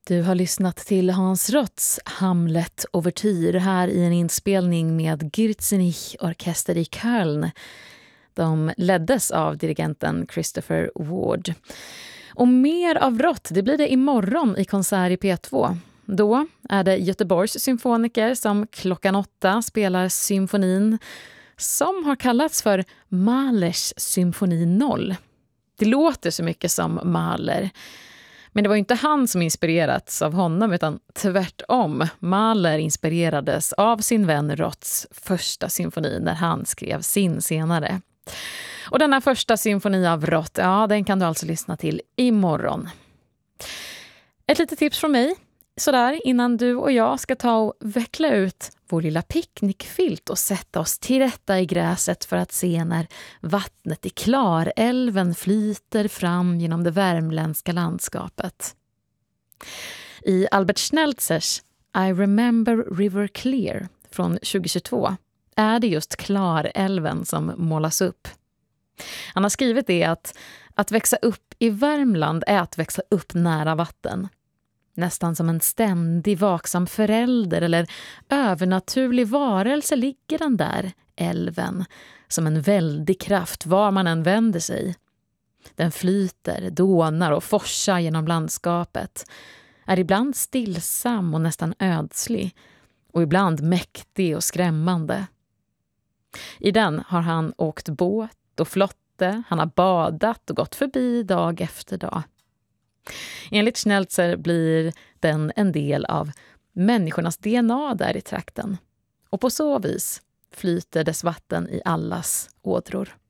Du har lyssnat till Hans Rotts Hamlet Ouvertyr här i en inspelning med Gürzenich orkester i Köln. De leddes av dirigenten Christopher Ward. Och mer av Rott, det blir det imorgon i konsert i P2. Då är det Göteborgs symfoniker som 8:00 spelar symfonin som har kallats för Mahlers symfoni 0. Det låter så mycket som Mahler. Men det var ju inte han som inspirerats av honom utan tvärtom. Mahler inspirerades av sin vän Rotts första symfoni när han skrev sin senare. Och denna första symfoni av Rott, ja, den kan du alltså lyssna till imorgon. Ett litet tips från mig, sådär innan du och jag ska ta och veckla ut vår lilla picknickfilt och sätta oss till rätta i gräset för att se när vattnet i Klarälven flyter fram genom det värmländska landskapet. I Albert Schnelzers I Remember River Clear från 2022 är det just Klarälven som målas upp. Han har skrivit det att växa upp i Värmland är att växa upp nära vatten. Nästan som en ständig vaksam förälder eller övernaturlig varelse ligger den där, älven, som en väldig kraft var man än vänder sig. Den flyter, dånar och forsar genom landskapet, är ibland stillsam och nästan ödslig och ibland mäktig och skrämmande. I den har han åkt båt och flotte, han har badat och gått förbi dag efter dag. Enligt Schnelzer blir den en del av människornas DNA där i trakten. Och på så vis flyter dess vatten i allas ådror.